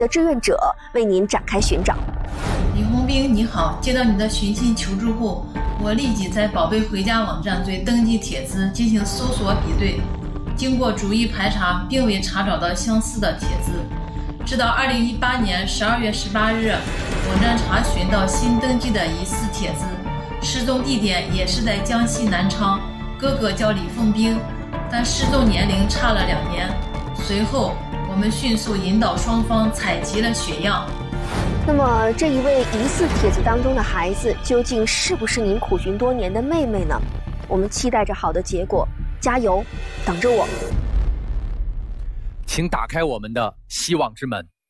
的志愿者为您展开寻找。 李红兵，你好，接到你的寻亲求助后，我立即在宝贝回家网站对登记帖子进行搜索比对，经过逐一排查，并未查找到相似的帖子。直到2018年12月18日，网站查询到新登记的疑似帖子，失踪地点也是在江西南昌，哥哥叫李凤兵，但失踪年龄差了2年。随后，我们迅速引导双方采集了血样。 那么这一位疑似帖子当中的孩子，究竟是不是您苦寻多年的妹妹呢？我们期待着好的结果，加油，等着我。 请打开我们的希望之门。